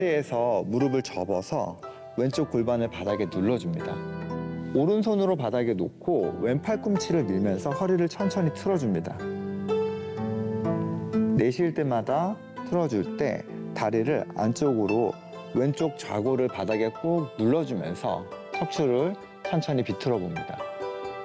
자리에서 무릎을 접어서 왼쪽 골반을 바닥에 눌러줍니다. 오른손으로 바닥에 놓고 왼 팔꿈치를 밀면서 허리를 천천히 틀어줍니다. 내쉴 때마다 틀어줄 때 다리를 안쪽으로 왼쪽 좌골을 바닥에 꾹 눌러주면서 척추를 천천히 비틀어 봅니다.